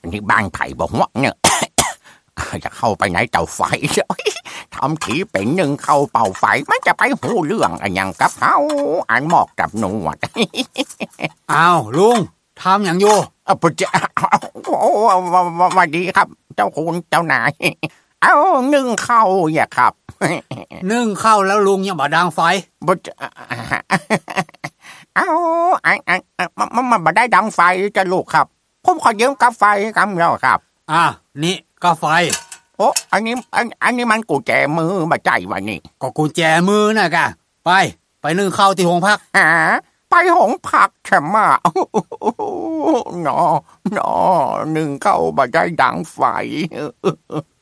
นี่บ้านไผ่บอกว่าเนี่ย จะเข้าไปไหนเตาไฟทำทีเป็นหนึ่งเข้าเป่าไฟมันจะไปหูเรื่องอะไรอย่างกับเขาอันหมอกกับนวดอ้าวลุงทำอย่างอยู่ปุ๊จะโอ้สวัสดีครับเจ้าคุณเจ้านายเอานึ่งเข้าอย่าครับนึ่งเข้าแล้วลุงยังบ่ดังไฟปุ๊จะเอามันบ่ได้ดังไฟจะลูกครับผมขอยืมกาแฟกันแล้วครับนี่กาไฟโอ้อันนี้มันกุญแจมือมาใจวะนี่ก็กุญแจมือน่ะกะไปนึ่งข้าวที่โรงพักไปหงผักใช่ไหมนอหนึ่งเข้ามาได้ดังไฟ